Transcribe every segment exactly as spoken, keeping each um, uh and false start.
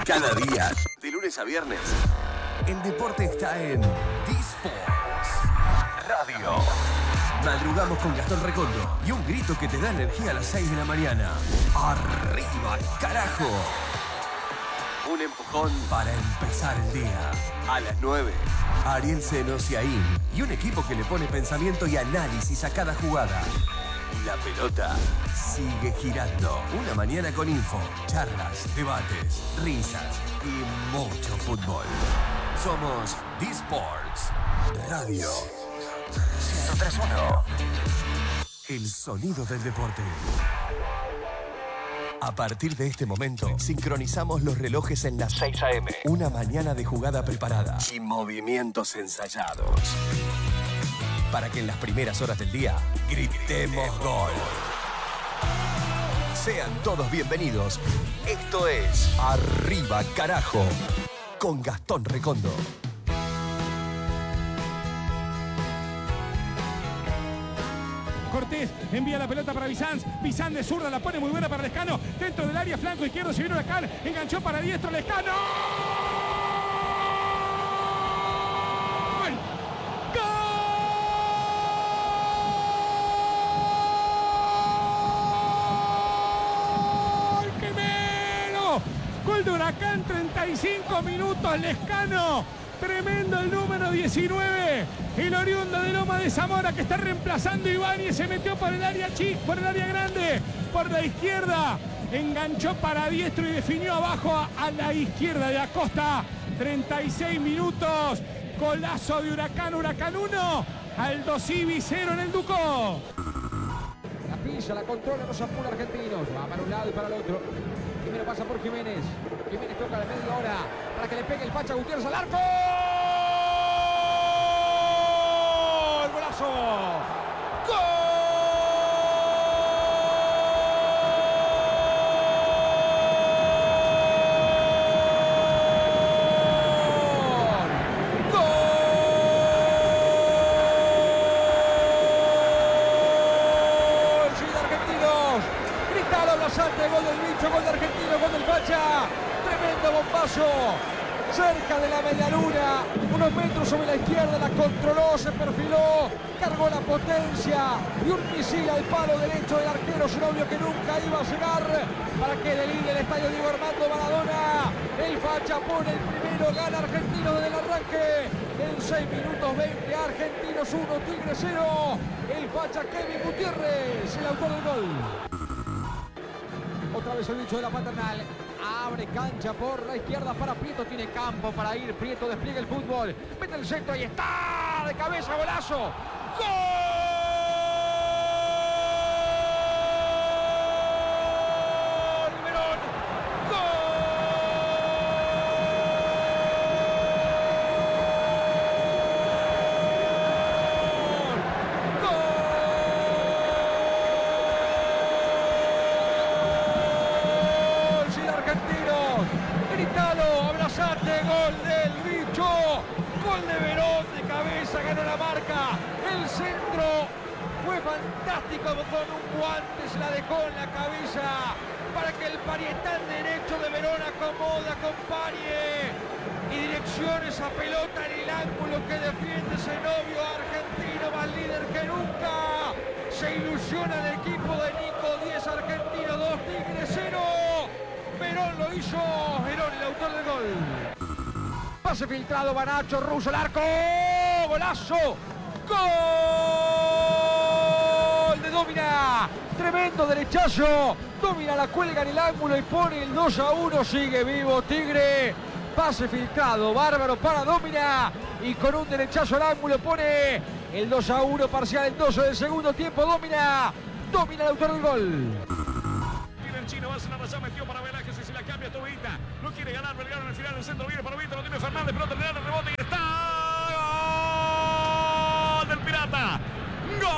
Cada día, de lunes a viernes, el deporte está en D-Sports Radio. Madrugamos con Gastón Recondo y un grito que te da energía a las seis de la mañana. ¡Arriba, carajo! Un empujón para empezar el día. A las nueve, Ariel Senosiaín y un equipo que le pone pensamiento y análisis a cada jugada. Y la pelota sigue girando. Una mañana con info, charlas, debates, risas y mucho fútbol. Somos D-Sports Radio ciento tres punto uno. El sonido del deporte. A partir de este momento, sincronizamos los relojes en las seis a eme. Una mañana de jugada preparada y movimientos ensayados. Para que en las primeras horas del día gritemos gol. Sean todos bienvenidos. Esto es Arriba Carajo con Gastón Recondo. Cortés envía la pelota para Bizanz. Bizanz de zurda la pone muy buena para Lescano. Dentro del área, flanco izquierdo, se vino Huracán. Enganchó para diestro Lescano. Gol de Huracán, treinta y cinco minutos, Lescano, tremendo el número diecinueve, el oriundo de Loma de Zamora que está reemplazando a Ibáñez, se metió por el área chic, por el área grande, por la izquierda, enganchó para diestro y definió abajo a, a la izquierda de Acosta, treinta y seis minutos, golazo de Huracán, Huracán uno, Aldo Civi cero en el Ducó. La pisa, la controla, no se apura Argentinos, va para un lado y para el otro. Primero pasa por Jiménez. Jiménez toca la media hora para que le pegue el Facha Gutiérrez al arco. ¡Gol! ¡Golazo! ¡Gol! Blasante, gol del bicho, gol de Argentino, gol del Facha, tremendo bombazo, cerca de la media luna, unos metros sobre la izquierda, la controló, se perfiló, cargó la potencia y un misil al palo derecho del arquero, sin obvio que nunca iba a llegar para que deline el estadio Diego Armando Maradona. El Facha pone el primero, gana Argentino desde el arranque, en seis minutos veinte, Argentinos uno, Tigre cero, el Facha Kevin Gutiérrez, el autor del gol. Otra vez el bicho de la Paternal, abre cancha por la izquierda para Prieto, tiene campo para ir, Prieto despliega el fútbol, mete el centro, ahí está, de cabeza, golazo, ¡gol! Verón, gol del bicho, gol de Verón de cabeza, ganó la marca, el centro fue fantástico, con un guante se la dejó en la cabeza para que el parietán derecho de Verón acomode, acompañe y direccione esa pelota en el ángulo que defiende Zenobio, Argentino más líder que nunca, se ilusiona el equipo de Nico, diez Argentino, dos Tigres cero. Verón lo hizo, Verón el autor del gol. Pase filtrado, Banacho, Russo, el arco, golazo, gol de Domina, tremendo derechazo, Domina la cuelga en el ángulo y pone el dos a uno, sigue vivo Tigre, pase filtrado, bárbaro para Domina y con un derechazo al ángulo pone el dos a uno, parcial el doce del segundo tiempo, Domina, Domina el autor del gol. Chino va a la raya, metió para Velázquez y se la cambia Tobita. No quiere ganar Belgrano en el final, el centro viene para Vita, lo tiene Fernández, pelota le da el rebote y está. ¡Gol del Pirata! ¡Gol!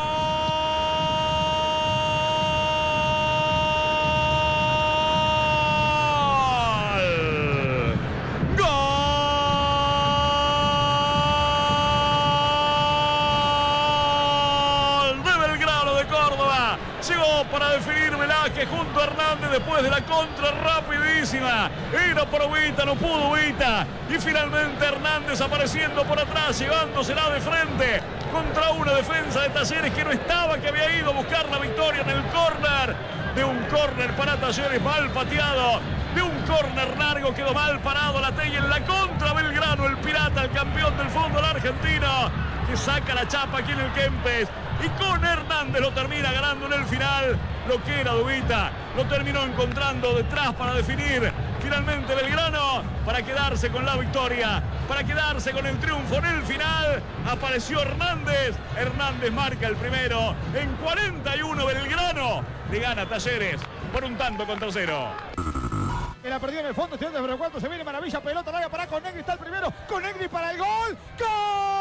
¡Gol! De Belgrano de Córdoba. Llegó para definir Velázquez junto a Hernández después de la contra rapidísima. Era por Ubita, no pudo Ubita. Y finalmente Hernández apareciendo por atrás, llevándosela de frente contra una defensa de Talleres que no estaba, que había ido a buscar la victoria en el córner. De un córner para Talleres mal pateado. De un córner largo quedó mal parado Latey en la contra. Belgrano, el pirata, el campeón del fútbol argentino, que saca la chapa aquí en el Kempes. Y con Hernández lo termina ganando en el final. Lo que era Ubita, lo terminó encontrando detrás para definir. Finalmente Belgrano, para quedarse con la victoria, para quedarse con el triunfo en el final. Apareció Hernández. Hernández marca el primero. En cuarenta y uno Belgrano le gana a Talleres por un tanto contra cero. Que la perdió en el fondo, Estudiantes de Recuerto, se viene maravilla, pelota larga para Conegri, está el primero, Conegri para el gol, ¡gol!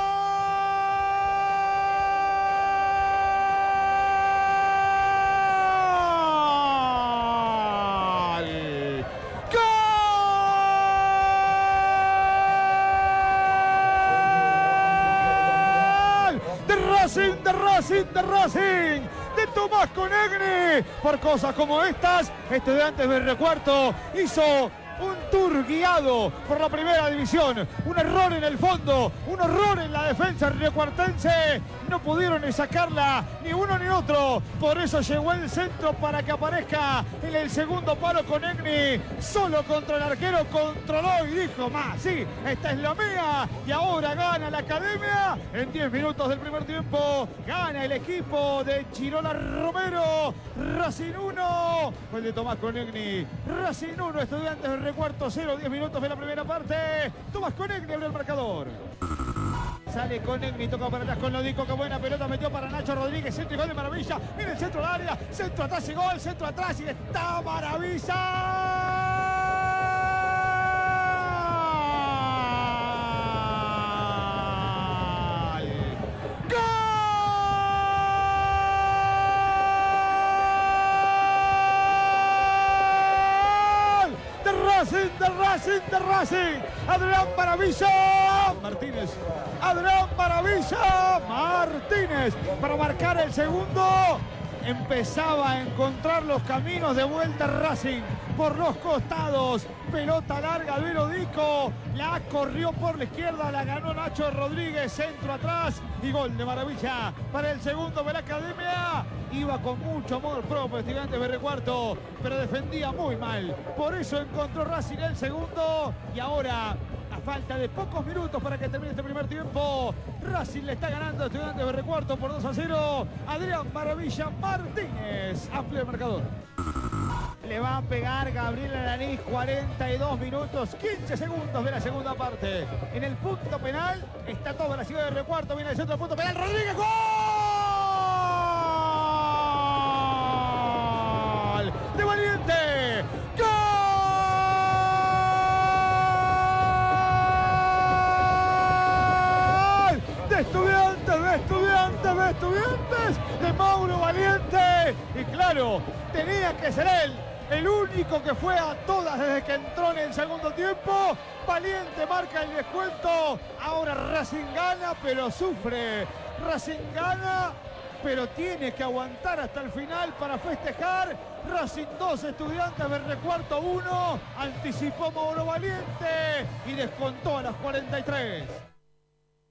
¡Gol! De Racing, de Racing, de Racing. De Tomás Conegri. Por cosas como estas, Estudiantes de Recuerto hizo un tour guiado por la primera división. Un error en el fondo, un error en la defensa recuartense. No pudieron ni sacarla ni uno ni otro. Por eso llegó el centro para que aparezca en el segundo palo Conegri. Solo contra el arquero, controló y dijo, más, sí, esta es la mía. Y ahora gana la Academia. En diez minutos del primer tiempo gana el equipo de Chirola Romero. Racing uno, gol de Tomás Conegri. Racing uno, Estudiantes de Recuerto cero, diez minutos de la primera parte. Tomás Conegri abrió el marcador. Sale Conegri, toca para atrás con Lodico, qué buena pelota metió para Nacho Rodríguez, centro y gol de maravilla. Mira el centro del área, centro atrás y gol, centro atrás y está maravilla. Racing, de Racing, de Racing, Adrián Maravilla Martínez, Adrián Maravilla Martínez, para marcar el segundo. Empezaba a encontrar los caminos de vuelta Racing por los costados, pelota larga de Lodico, la corrió por la izquierda, la ganó Nacho Rodríguez, centro atrás y gol de maravilla para el segundo de la Academia. Iba con mucho amor propio Estudiantes de Recuerto, pero defendía muy mal, por eso encontró Racing el segundo. Y ahora, a falta de pocos minutos para que termine este primer tiempo, Racing le está ganando a Estudiantes de Recuerto por dos a cero. Adrián Maravilla Martínez amplía el marcador. Le va a pegar Gabriel Alanís, cuarenta y dos minutos, quince segundos de la segunda parte. En el punto penal está toda la ciudad de Recuerto, viene el centro del punto penal, Rodríguez, ¡gol! De Valiente, ¡gol! De Estudiantes, de Estudiantes, de Estudiantes, de Mauro Valiente. Y claro, tenía que ser él el único que fue a todas desde que entró en el segundo tiempo. Valiente marca el descuento. Ahora Racing gana, pero sufre. Racing gana, pero tiene que aguantar hasta el final para festejar. Racing dos, Estudiantes de Recuerto uno. Anticipó Mauro Valiente y descontó a las cuarenta y tres.